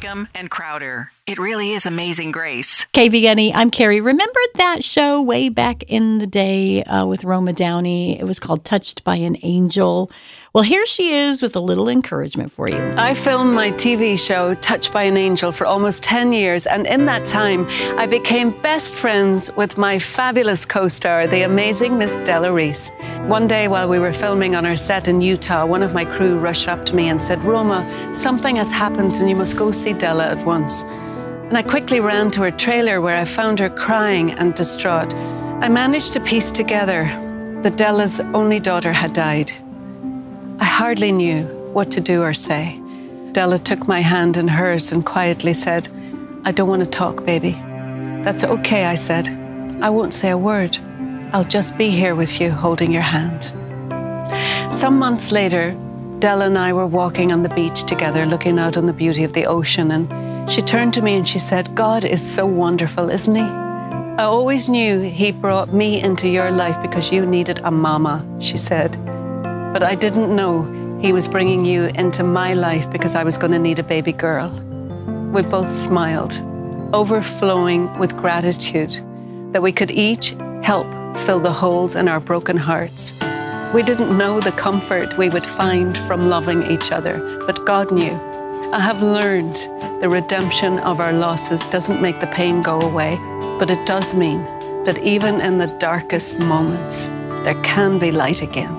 Mangum and Crowder. It really is Amazing Grace. KVNE, I'm Carrie. Remember that show way back in the day with Roma Downey? It was called Touched by an Angel. Well, here she is with a little encouragement for you. I filmed my TV show, Touched by an Angel, for almost 10 years. And in that time, I became best friends with my fabulous co-star, the amazing Miss Della Reese. One day while we were filming on our set in Utah, one of my crew rushed up to me and said, "Roma, something has happened and you must go see Della at once." And I quickly ran to her trailer where I found her crying and distraught. I managed to piece together that Della's only daughter had died. I hardly knew what to do or say. Della took my hand in hers and quietly said, "I don't want to talk, baby." "That's okay," I said. "I won't say a word. I'll just be here with you, holding your hand." Some months later, Della and I were walking on the beach together, looking out on the beauty of the ocean, and she turned to me and she said, "God is so wonderful, isn't he? I always knew he brought me into your life because you needed a mama," she said. "But I didn't know he was bringing you into my life because I was going to need a baby girl." We both smiled, overflowing with gratitude that we could each help fill the holes in our broken hearts. We didn't know the comfort we would find from loving each other, but God knew. I have learned the redemption of our losses doesn't make the pain go away, but it does mean that even in the darkest moments, there can be light again.